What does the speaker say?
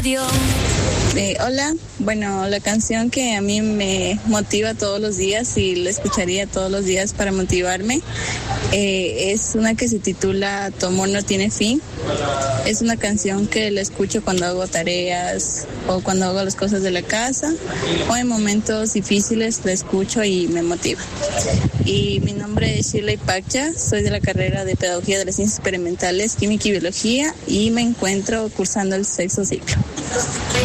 radio. Hola, bueno, la canción que a mí me motiva todos los días y la escucharía todos los días para motivarme es una que se titula Tu amor no tiene fin. Es una canción que la escucho cuando hago tareas o cuando hago las cosas de la casa o en momentos difíciles la escucho y me motiva. Y mi nombre es Shirley Pacha, soy de la carrera de Pedagogía de las Ciencias Experimentales, Química y Biología y me encuentro cursando el sexto ciclo.